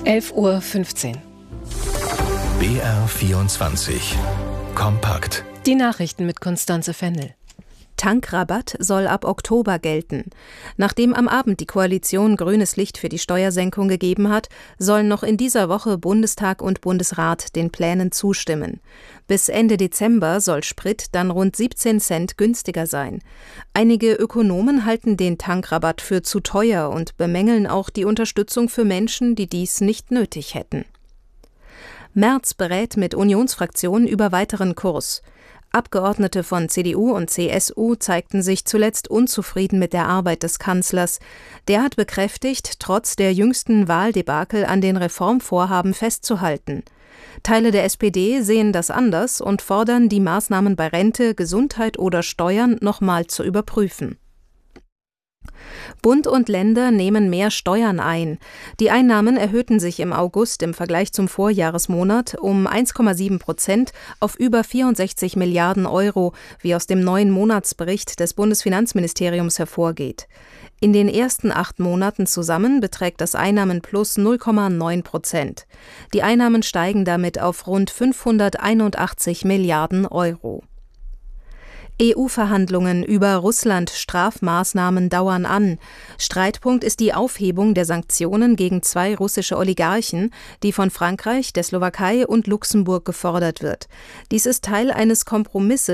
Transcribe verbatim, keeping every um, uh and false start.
elf Uhr fünfzehn. B R vierundzwanzig. Kompakt. Die Nachrichten mit Constanze Fennel. Tankrabatt soll ab Oktober gelten. Nachdem am Abend die Koalition grünes Licht für die Steuersenkung gegeben hat, sollen noch in dieser Woche Bundestag und Bundesrat den Plänen zustimmen. Bis Ende Dezember soll Sprit dann rund siebzehn Cent günstiger sein. Einige Ökonomen halten den Tankrabatt für zu teuer und bemängeln auch die Unterstützung für Menschen, die dies nicht nötig hätten. Merz berät mit Unionsfraktionen über weiteren Kurs. Abgeordnete von C D U und C S U zeigten sich zuletzt unzufrieden mit der Arbeit des Kanzlers. Der hat bekräftigt, trotz der jüngsten Wahldebakel an den Reformvorhaben festzuhalten. Teile der S P D sehen das anders und fordern, die Maßnahmen bei Rente, Gesundheit oder Steuern nochmal zu überprüfen. Bund und Länder nehmen mehr Steuern ein. Die Einnahmen erhöhten sich im August im Vergleich zum Vorjahresmonat um eins Komma sieben Prozent auf über vierundsechzig Milliarden Euro, wie aus dem neuen Monatsbericht des Bundesfinanzministeriums hervorgeht. In den ersten acht Monaten zusammen beträgt das Einnahmenplus null Komma neun Prozent. Die Einnahmen steigen damit auf rund fünfhunderteinundachtzig Milliarden Euro. E U-Verhandlungen über Russland-Strafmaßnahmen dauern an. Streitpunkt ist die Aufhebung der Sanktionen gegen zwei russische Oligarchen, die von Frankreich, der Slowakei und Luxemburg gefordert wird. Dies ist Teil eines Kompromisses